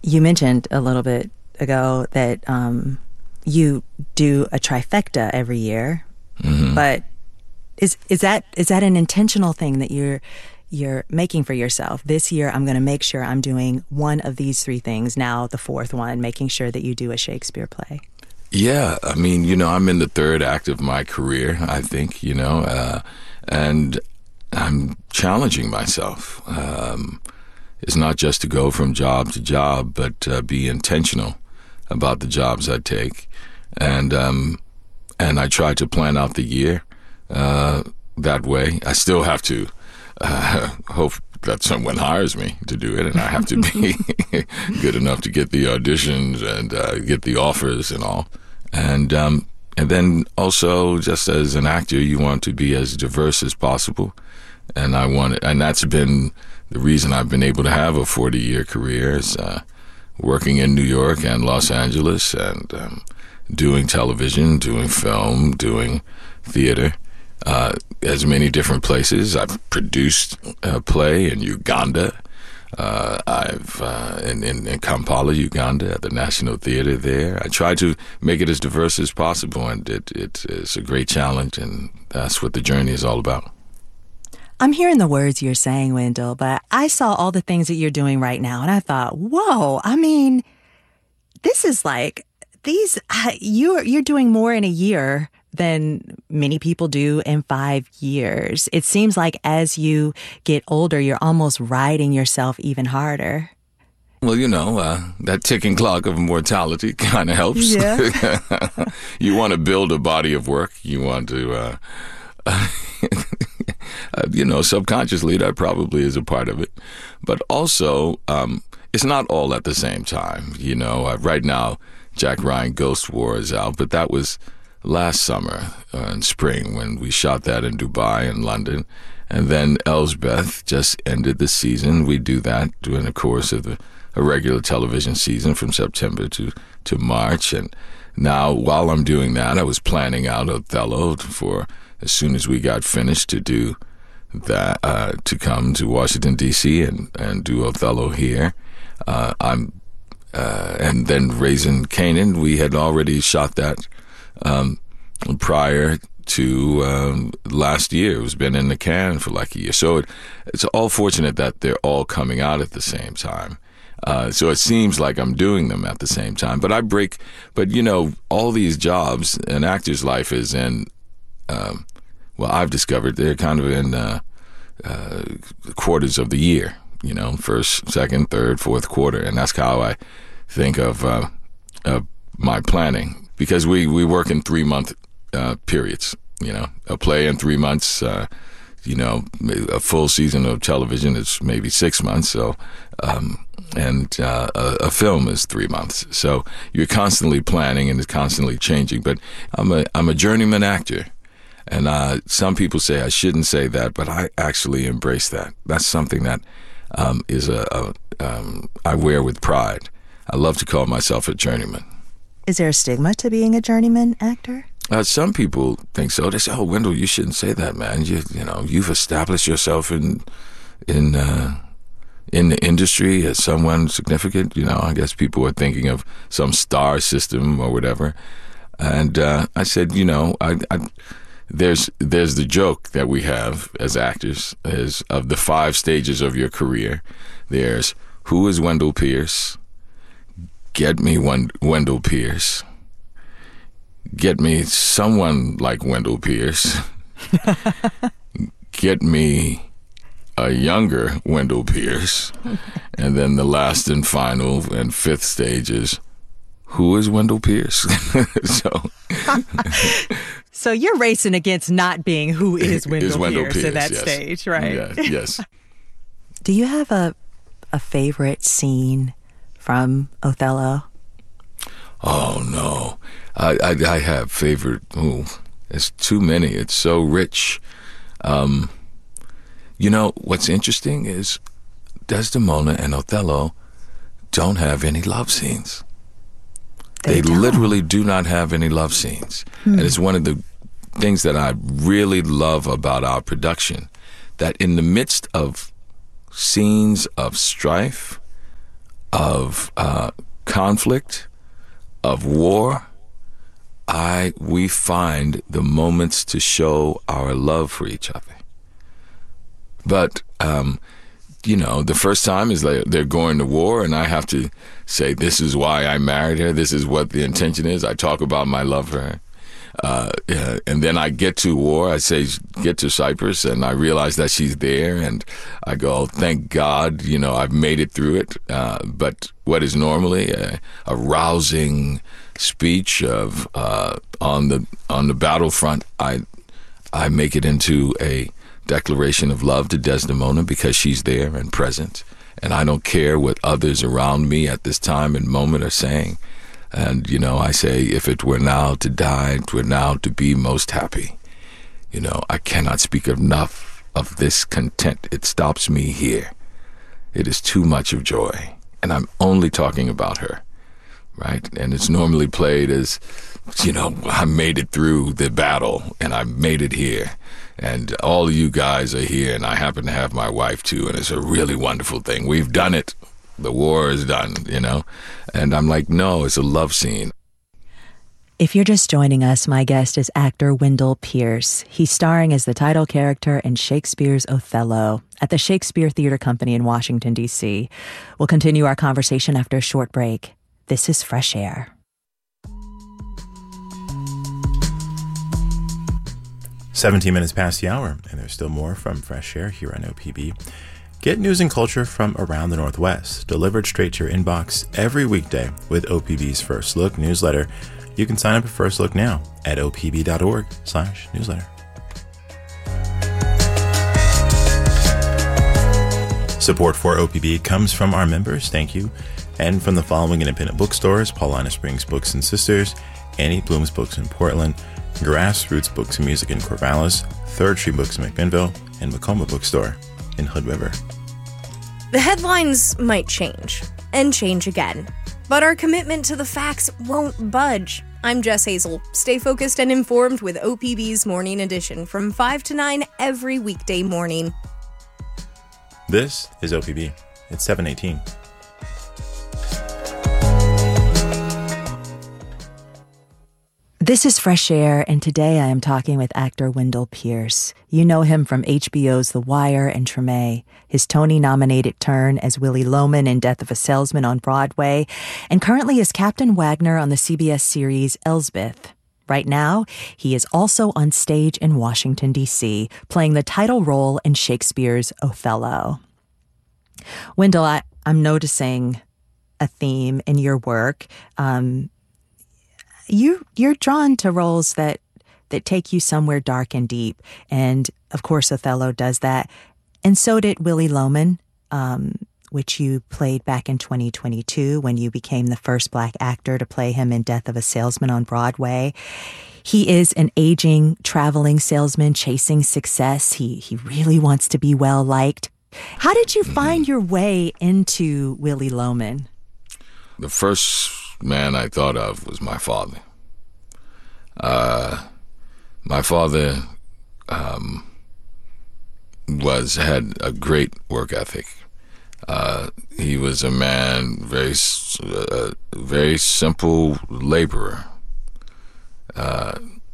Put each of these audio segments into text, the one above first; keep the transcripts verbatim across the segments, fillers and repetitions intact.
You mentioned a little bit ago that um, you do a trifecta every year, mm-hmm. but is is that is that an intentional thing that you're you're making for yourself? This year, I'm going to make sure I'm doing one of these three things. Now, the fourth one, making sure that you do a Shakespeare play. Yeah, I mean, you know, I'm in the third act of my career, I think, you know, uh, and I'm challenging myself. Um, it's not just to go from job to job, but uh, be intentional about the jobs I take. And um, and I try to plan out the year uh, that way. I still have to uh, hope that someone hires me to do it, and I have to be good enough to get the auditions and uh, get the offers and all. And um, and then also, just as an actor, you want to be as diverse as possible. And I want, and that's been the reason I've been able to have a forty-year career, is uh, working in New York and Los Angeles, and um, doing television, doing film, doing theater, uh, as many different places. I've produced a play in Uganda. Uh, I've uh, in, in, in Kampala, Uganda, at the National Theater there. I try to make it as diverse as possible, and it, it is a great challenge, and that's what the journey is all about. I'm hearing the words you're saying, Wendell, but I saw all the things that you're doing right now, and I thought, whoa, I mean, this is like, these, you're, you're doing more in a year than many people do in five years. It seems like as you get older, you're almost riding yourself even harder. Well, you know, uh, that ticking clock of mortality kind of helps. Yeah. You want to build a body of work. You want to, uh, uh, you know, subconsciously, that probably is a part of it. But also, um, it's not all at the same time. You know, uh, right now, Jack Ryan Ghost War is out, but that was last summer uh, in spring when we shot that in Dubai and London. And then Elsbeth just ended the season. We do that during the course of the, a regular television season from September to, to March. And now, while I'm doing that, I was planning out Othello for as soon as we got finished to do that, uh, to come to Washington, D C and, and do Othello here. Uh, I'm uh, and then Raising Kanan, we had already shot that Um, prior to um, last year. It's been in the can for like a year. So it, it's all fortunate that they're all coming out at the same time. Uh, so it seems like I'm doing them at the same time. But I break, but you know, all these jobs, an actor's life is in, um, well, I've discovered they're kind of in uh, uh, quarters of the year, you know, first, second, third, fourth quarter. And that's how I think of, uh, of my planning. Because we, we work in three-month uh, periods, you know. A play in three months, uh, you know, a full season of television is maybe six months. So, um, and uh, a, a film is three months. So you're constantly planning and it's constantly changing. But I'm a I'm a journeyman actor, and uh, some people say I shouldn't say that, but I actually embrace that. That's something that um, is a, a um, I wear with pride. I love to call myself a journeyman. Is there a stigma to being a journeyman actor? Uh, some people think so. They say, "Oh, Wendell, you shouldn't say that, man. You, you know, you've established yourself in, in, uh, in the industry as someone significant." You know, I guess people are thinking of some star system or whatever. And uh, I said, you know, I, I, there's there's the joke that we have as actors is of the five stages of your career. There's who is Wendell Pierce. Get me one Wendell Pierce. Get me someone like Wendell Pierce. Get me a younger Wendell Pierce. And then the last and final and fifth stage is, who is Wendell Pierce? so so you're racing against not being who is Wendell, is Wendell Pierce, Pierce at that yes. stage, right? Yeah, yes. Do you have a a favorite scene from Othello? Oh, no. I, I, I have favorite. Ooh, it's too many. It's so rich. Um, you know, what's interesting is Desdemona and Othello don't have any love scenes. They, they literally do not have any love scenes. Hmm. And it's one of the things that I really love about our production, that in the midst of scenes of strife, of uh, conflict, of war, I we find the moments to show our love for each other. But, um, you know, the first time is like they're going to war, and I have to say, this is why I married her. This is what the intention is. I talk about my love for her. Uh, yeah, and then I get to war. I say, get to Cyprus, and I realize that she's there, and I go, thank God, you know, I've made it through it. Uh, but what is normally a, a rousing speech of uh, on the on the battlefront, I I make it into a declaration of love to Desdemona because she's there and present, and I don't care what others around me at this time and moment are saying. And, you know, I say, if it were now to die, it were now to be most happy. You know, I cannot speak enough of this content. It stops me here. It is too much of joy. And I'm only talking about her, right? And it's normally played as, you know, I made it through the battle and I made it here. And all of you guys are here, and I happen to have my wife too, and it's a really wonderful thing. We've done it. The war is done, you know? And I'm like, no, it's a love scene. If you're just joining us, my guest is actor Wendell Pierce. He's starring as the title character in Shakespeare's Othello at the Shakespeare Theater Company in Washington, D C. We'll continue our conversation after a short break. This is Fresh Air. seventeen minutes past the hour, and there's still more from Fresh Air here on O P B. Get news and culture from around the Northwest, delivered straight to your inbox every weekday with O P B's First Look newsletter. You can sign up at First Look now at opb.org slash newsletter. Support for O P B comes from our members, thank you, and from the following independent bookstores: Paulina Springs Books and Sisters, Annie Bloom's Books in Portland, Grassroots Books and Music in Corvallis, Third Street Books in McMinnville, and Macoma Bookstore in Hood River. The headlines might change, and change again, but our commitment to the facts won't budge. I'm Jess Hazel. Stay focused and informed with O P B's Morning Edition from five to nine every weekday morning. This is O P B. It's seven eighteen. This is Fresh Air, and today I am talking with actor Wendell Pierce. You know him from H B O's The Wire and Treme, his Tony-nominated turn as Willy Loman in Death of a Salesman on Broadway, and currently as Captain Wagner on the C B S series Elsbeth. Right now, he is also on stage in Washington, D C, playing the title role in Shakespeare's Othello. Wendell, I, I'm noticing a theme in your work. Um, You you're drawn to roles that that take you somewhere dark and deep, and of course Othello does that, and so did Willy Loman, um, which you played back in twenty twenty-two when you became the first Black actor to play him in Death of a Salesman on Broadway. He is an aging, traveling salesman chasing success. He he really wants to be well liked. How did you find your way into Willy Loman? The first man I thought of was my father. Uh, my father um, was had a great work ethic. Uh, he was a man, very, uh, very simple laborer, uh,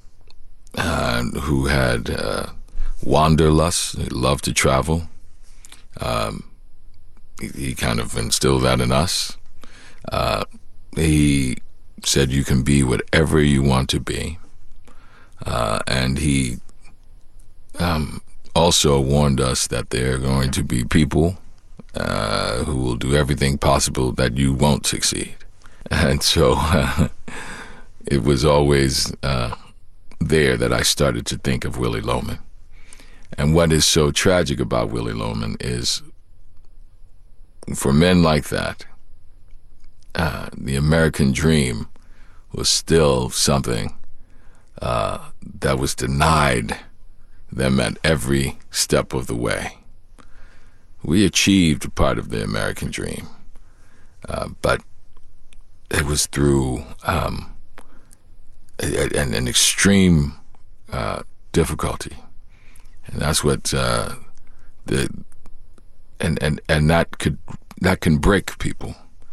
uh, who had uh, wanderlust. He loved to travel. Um, he, he kind of instilled that in us. Uh, He said you can be whatever you want to be. Uh, and he um, also warned us that there are going to be people uh, who will do everything possible that you won't succeed. And so uh, it was always uh, there that I started to think of Willy Loman. And what is so tragic about Willy Loman is for men like that, Uh, the American dream was still something uh, that was denied them at every step of the way. We achieved part of the American dream, uh, but it was through um, an, an extreme uh, difficulty, and that's what uh, the and and and that could that can break people.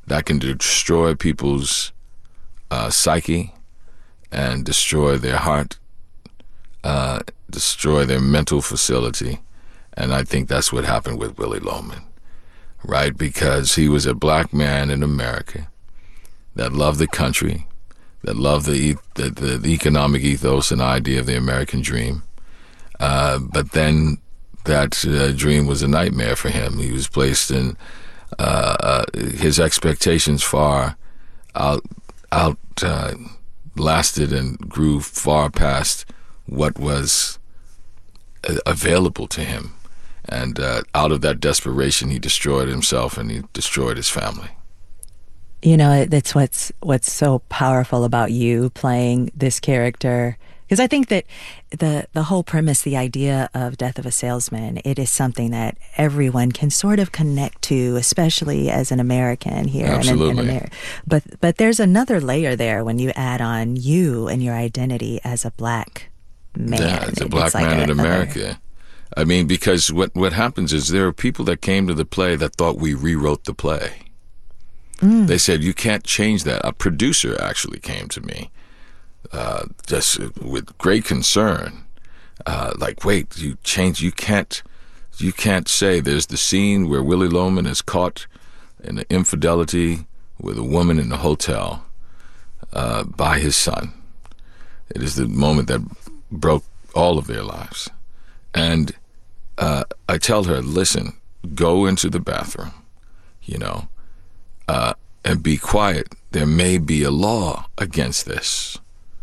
that can destroy people's uh, psyche and destroy their heart, uh, destroy their mental facility. And I think that's what happened with Willy Loman, right? Because he was a black man in America that loved the country, that loved the, the, the, the economic ethos and idea of the American dream. Uh, but then that uh, dream was a nightmare for him. He was placed in, uh, uh, his expectations far out, out uh, lasted and grew far past what was uh, available to him. And uh, out of that desperation, he destroyed himself and he destroyed his family. You know, that's what's what's so powerful about you playing this character. Because I think that the the whole premise, the idea of Death of a Salesman, it is something that everyone can sort of connect to, especially as an American here. Absolutely. In, in America. But, but there's another layer there when you add on you and your identity as a black man. Yeah, as a black it's like man a, in America. I mean, because what, what happens is there are people that came to the play that thought we rewrote the play. Mm. They said, you can't change that. A producer actually came to me, uh, just with great concern. Uh, like, wait, you change, you can't, you can't say there's the scene where Willy Loman is caught in an infidelity with a woman in a hotel uh, by his son. It is the moment that broke all of their lives. And uh, I tell her, listen, go into the bathroom, you know, uh, and be quiet. There may be a law against this,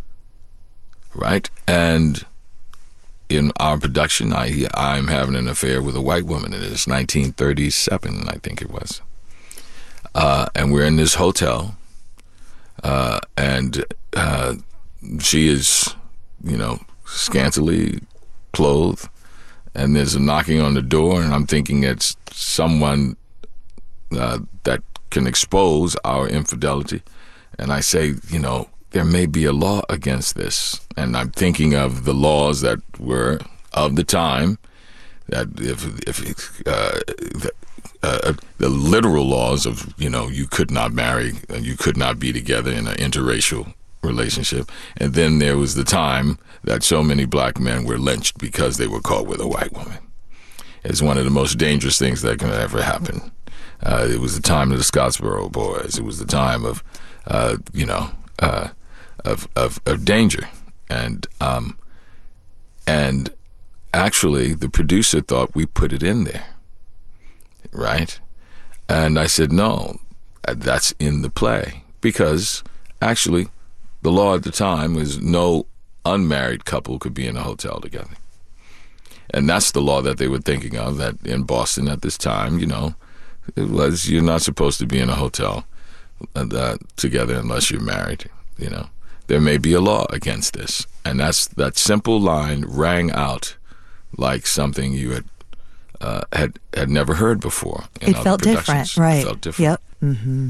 right? And in our production, I, I'm having an affair with a white woman. It is nineteen thirty-seven, I think it was. Uh, and we're in this hotel, uh, and uh, she is, you know, scantily clothed. And there's a knocking on the door, and I'm thinking it's someone uh, that can expose our infidelity. And I say, you know, there may be a law against this. And I'm thinking of the laws that were of the time, that if, if uh, the, uh, the literal laws of, you know, you could not marry, and you could not be together in an interracial relationship. And then there was the time that so many black men were lynched because they were caught with a white woman. It's one of the most dangerous things that can ever happen. Uh, it was the time of the Scottsboro Boys. It was the time of, uh, you know, uh, of, of of danger. And um, and actually, the producer thought we put it in there, right? And I said, no, that's in the play, because actually, the law at the time was no unmarried couple could be in a hotel together. And that's the law that they were thinking of, that in Boston at this time, you know, it was, you're not supposed to be in a hotel uh, together unless you're married, you know. There may be a law against this. And that's that simple line rang out like something you had uh, had had never heard before. In it felt different, right? It felt different. Yep. Mm-hmm.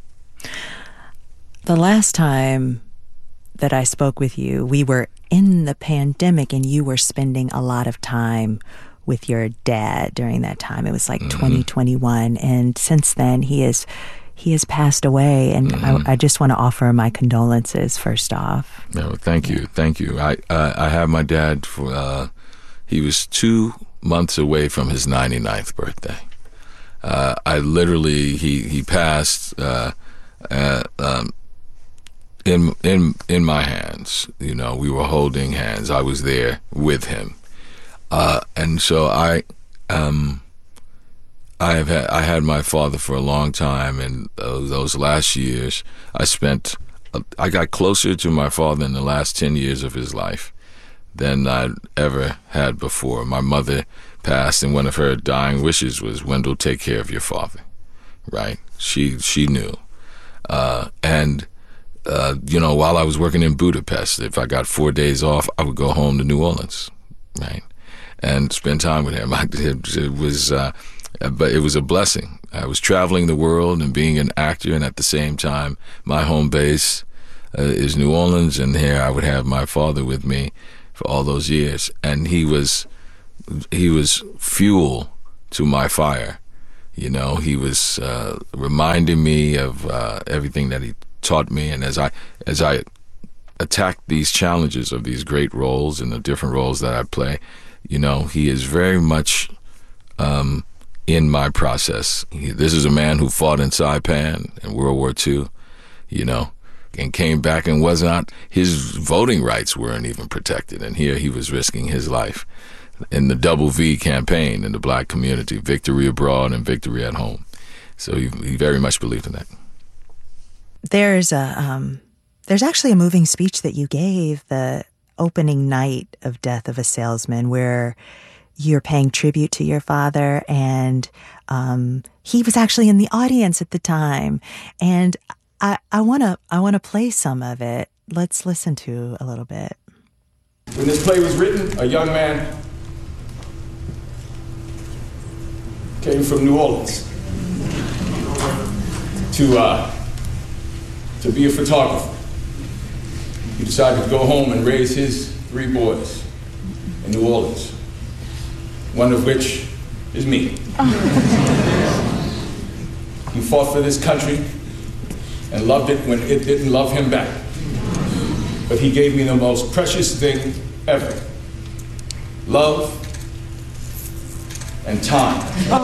The last time that I spoke with you, we were in the pandemic, and you were spending a lot of time with your dad during that time. It was like mm-hmm. twenty twenty-one, and since then he has he has passed away. And mm-hmm. I, I just want to offer my condolences first off. No, thank you, thank you. I uh, I have my dad for uh, he was two months away from his ninety-ninth birthday. Uh, I literally he he passed. Uh, uh, um, In in in my hands, you know, we were holding hands. I was there with him, uh, and so I, um, I have had I had my father for a long time, and uh, those last years I spent, uh, I got closer to my father in the last ten years of his life than I'd ever had before. My mother passed, and one of her dying wishes was, "Wendell, take care of your father." Right? She she knew, uh, and. Uh, you know, while I was working in Budapest, if I got four days off, I would go home to New Orleans, right, and spend time with him. I, it, it was, uh, but it was a blessing. I was traveling the world and being an actor, and at the same time, my home base uh, is New Orleans, and here I would have my father with me for all those years, and he was, he was fuel to my fire, You know, he was uh, reminding me of uh, everything that he taught me, and as I as I attacked these challenges of these great roles and the different roles that I play, you know, he is very much um, in my process. He, this is a man who fought in Saipan in World War Two, you know, and came back and was not, his voting rights weren't even protected. And here he was risking his life in the Double V campaign in the black community, victory abroad and victory at home. So he, he very much believed in that. There's a, um, there's actually a moving speech that you gave the opening night of Death of a Salesman where you're paying tribute to your father, and um, he was actually in the audience at the time. And I, I wanna, I wanna play some of it. Let's listen to a little bit. When this play was written, a young man came from New Orleans to uh, to be a photographer. He decided to go home and raise his three boys in New Orleans, one of which is me. He fought for this country and loved it when it didn't love him back. But he gave me the most precious thing ever: love and time.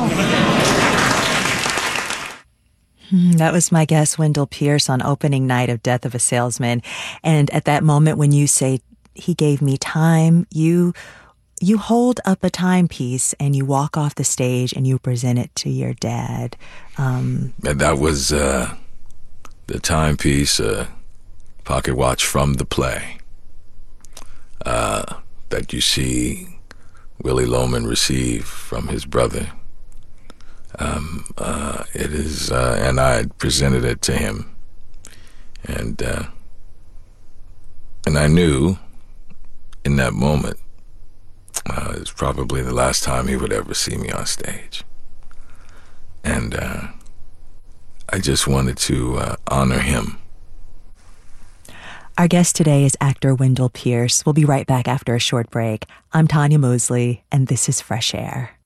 That was my guest, Wendell Pierce, on opening night of Death of a Salesman. And at that moment when you say, he gave me time, you you hold up a timepiece and you walk off the stage and you present it to your dad. Um, and that was uh, the timepiece, uh, pocket watch from the play uh, that you see Willie Loman receive from his brother. Um, uh, it is, uh, and I presented it to him, and uh, and I knew in that moment uh, it was probably the last time he would ever see me on stage, and uh, I just wanted to uh, honor him. Our guest today is actor Wendell Pierce. We'll be right back after a short break. I'm Tanya Mosley, and this is Fresh Air.